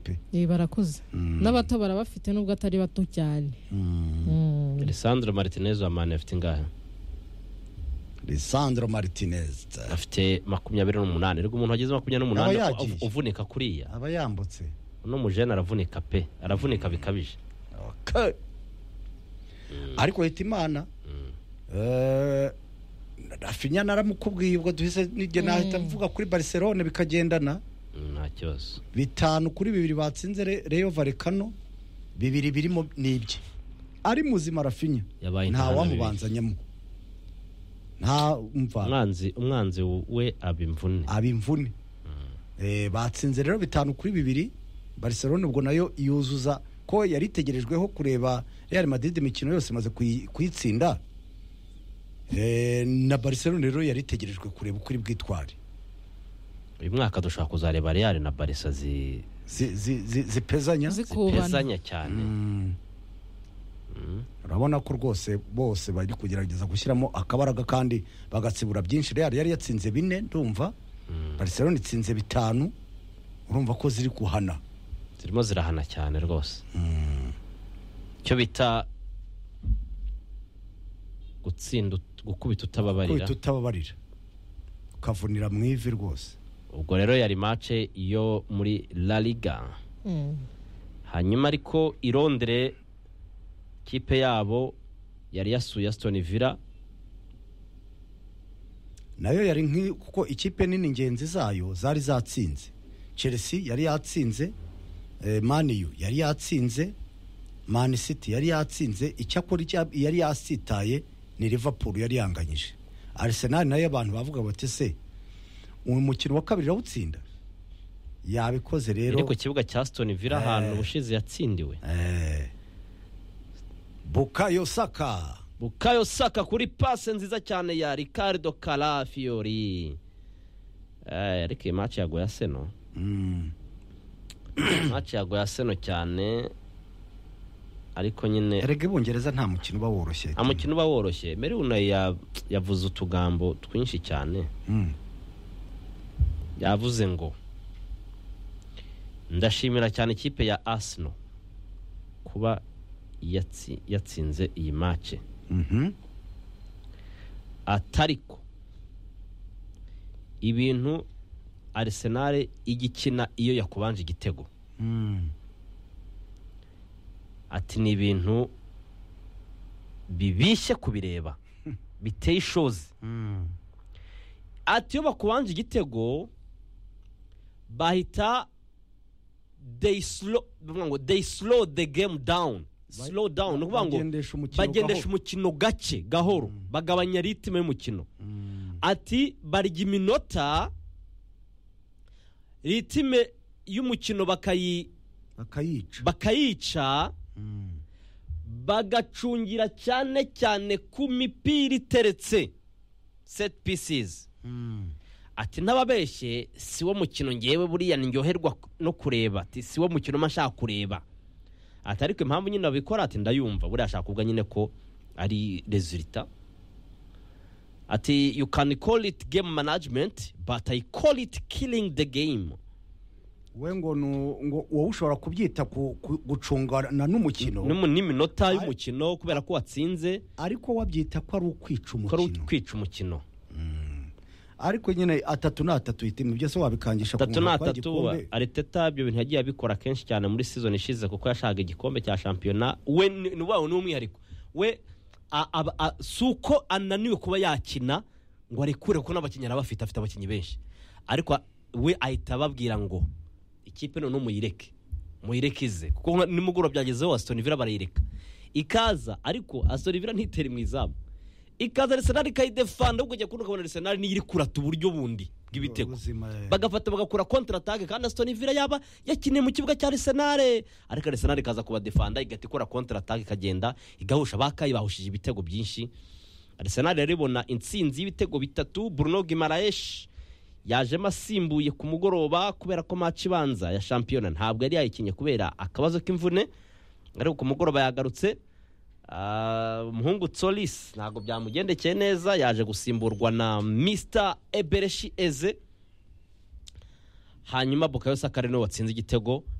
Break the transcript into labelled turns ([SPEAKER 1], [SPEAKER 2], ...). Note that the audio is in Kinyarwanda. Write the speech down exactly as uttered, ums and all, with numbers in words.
[SPEAKER 1] pe
[SPEAKER 2] eh barakoze
[SPEAKER 1] Mm.
[SPEAKER 2] n'abato barabafite nubwo atari bato cyane.
[SPEAKER 1] Mm.
[SPEAKER 2] Mm.
[SPEAKER 3] Lisandro Martinez wa Man afite ingahe?
[SPEAKER 1] Lisandro Martinez
[SPEAKER 3] Afite makumyabiri n'umunani. Rego umuntu ageze makumyabiri n'umunani
[SPEAKER 1] Aba yagiye.
[SPEAKER 3] uvunika kuriya.
[SPEAKER 1] aba yambutse.
[SPEAKER 3] Uno mujene aravunika pe. Aravunika bikabije.
[SPEAKER 1] Okay. Ariko hita Imana eh Rafinha naramukubwiye ubwo duhise nige nahita mvuga kuri Barcelona bikagendana.
[SPEAKER 3] Nta cyose.
[SPEAKER 1] Bitanu kuri bibiri batsinze Rayo Vallecano, bibiri birimo nibye. Ari muzima Rafinha.
[SPEAKER 3] Yabaye
[SPEAKER 1] nta
[SPEAKER 3] intana
[SPEAKER 1] wamubanzanyemo. Nta umva.
[SPEAKER 3] Umwanzi umwanzi we abimvune.
[SPEAKER 1] Abimvune. Eh batsinze rero bitanu kuri bibiri. Barcelona ubwo nayo yuzuza ko yari tegerejweho kureba Real Madrid imikino yose maze kuyitsinda. Eh na Barcelona rero yari tegerejwe kureba ukuri bwitwari.
[SPEAKER 3] Uyu mwaka dushaka kuzareba Real na Barca zi
[SPEAKER 1] zipezanya
[SPEAKER 3] zipezanya cyane.
[SPEAKER 1] Mm. Mm. Urabona ko rwose bose bari kugerageza gushyiramo akabaraga kandi bagatsibura byinshi. Real yari yatsinze bine ndumva. Mm. Barcelona itsinze bitanu. Urumva ko ziri kuhana.
[SPEAKER 3] Zirimo zirahana cyane rwose.
[SPEAKER 1] Mm.
[SPEAKER 3] Cyo bita gutsinda gukubita utababarira.
[SPEAKER 1] Gukubita utababarira. Ukavunira mu ivi rwose.
[SPEAKER 3] Ubwo rero yari match yo muri La Liga.
[SPEAKER 2] Mm.
[SPEAKER 3] Hanyuma ariko i Londres kipe yabo yari yasuye Aston Villa.
[SPEAKER 1] Nayo yari nki kuko ikipe nini ngenzi zayo zari zatsinze. Chelsea yari yatsinze, eh, Man U yari yatsinze, Man City yari yatsinze, icyakora yari yasitaye ni Liverpool yari yanganyije. Arsenal nayo abantu bavuga bati se uyu mukino wa kabiri rawutsinda yabikoze rero.
[SPEAKER 3] Ariko kibuga cya Aston Villa ahantu eh, bushize yatsindiwe.
[SPEAKER 1] Eh. Bukayo Saka.
[SPEAKER 3] Bukayo Saka kuri passe nziza cyane ya Ricardo Calafiori. Eh, ariko match yago ya Seno.
[SPEAKER 1] Mm.
[SPEAKER 3] Match yago ya Seno cyane. Ariko nyine
[SPEAKER 1] erege Bongereza nta mukino ba woroshye.
[SPEAKER 3] Amukino ba woroshye. Meri una ya yavuze utugambo twinshi cyane.
[SPEAKER 1] Mm.
[SPEAKER 3] Yavuze ngo ndashimira cyane ikipe ya Arsenal kuba yatsi yatsinze iyi match.
[SPEAKER 1] Mhm.
[SPEAKER 3] Atariko ibintu Arsenal igikina iyo yakubanje igitego.
[SPEAKER 1] Mm.
[SPEAKER 3] Ati ni ibintu bibishye kubireba biteye ishozi.
[SPEAKER 1] Mm.
[SPEAKER 3] Ati yo bakubanje igitego bahita they slow ngo they slow the game down. Slow down no kuvuga ngo bagendesha umukino gace gahoro. Mm. Bagabanya ritme y'umukino.
[SPEAKER 1] Mm.
[SPEAKER 3] Ati barya iminota ritme y'umukino bakayi
[SPEAKER 1] bakayica
[SPEAKER 3] bakayica.
[SPEAKER 1] Mm.
[SPEAKER 3] Bagacungira cyane cyane ku mipira iteretse set pieces.
[SPEAKER 1] Mm.
[SPEAKER 3] Ati nababeshye siwo mukino ngewe buriya ndyoherwa no kureba. Ati siwo mukino mashaka kureba. Ati ariko impamvu nyine babikora ati ndayumva buriya ashaka kuvuga nyine ko ari resultat. Ati you can call it game management but I call it killing the game.
[SPEAKER 1] We ngo ngo wowe ushobora kubyita gucungana n'umukino
[SPEAKER 3] numu n'iminota y'umukino kubera ko watsinze
[SPEAKER 1] ariko wabyita ko ari ukwica umukino.
[SPEAKER 3] Ko kwica umukino.
[SPEAKER 1] Mm. Ariko nyine atatu na atatu itimwe byose wabikangisha
[SPEAKER 3] ku muntu kwa gikombe. Arteta ibyo bintu yagiye abikora kenshi cyane muri season ishize kuko yashaga igikombe cya championnat. We nubaho n'umwihariko we suko ananiwe kuba yakina ngo arekure ko n'abakinyara bafite afite abakinyi benshi. Ariko we ahita babwira ngo ikipe no muyireke muyirekize kuko nimugoro byagezeho Aston Villa barayireka ikaza. Ariko Aston Villa ntiteri mu izamu ikaza Arsenal kayidefanda ubwo jya kubona Arsenal ni iri kurata uburyo bundi bw'ibitego bagafata bagakura counter attack kandi Aston Villa yaba yakiniye mu kibuga cya Arsenal ariko Arsenal kaza kuba defanda igati kora counter attack ikagenda igahusha bakayi bahushije ibitego byinshi. Arsenal yaribona intsinzi y'ibitego bitatu. Bruno Guimaraes yaje masimbuye ku mugoroba kubera ko match ibanza ya championnat ntabwo yari yayikinye kubera akabazo k'imvune. Ariko ku mugoroba yagarutse umuhungu Solis ntabwo byamugendekeye neza yaje gusimburwa na mister Eberechi Eze. Hanyuma Bukayo Saka rero watsinze igitego